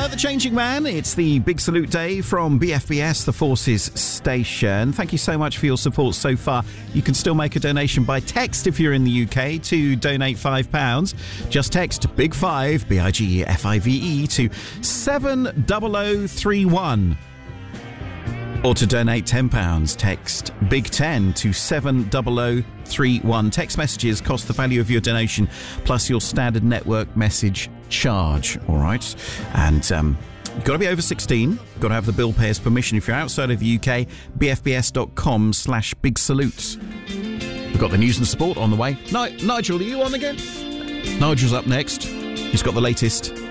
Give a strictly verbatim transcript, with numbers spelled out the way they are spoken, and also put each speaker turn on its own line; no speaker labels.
the Changing Man. It's the Big Salute Day from B F B S, the Forces Station. Thank you so much for your support so far. You can still make a donation by text if you're in the U K to donate five pounds. Just text Big Five, B I G F I V E, to seven double oh three one. Or to donate ten pounds, text Big Ten to seven double oh three one. Text messages cost the value of your donation plus your standard network message charge. All right. And um, you've got to be over sixteen. You've got to have the bill payer's permission. If you're outside of the U K, bfbs.com slash big salute. We've got the news and sport on the way. Ni- Nigel, are you on again? Nigel's up next. He's got the latest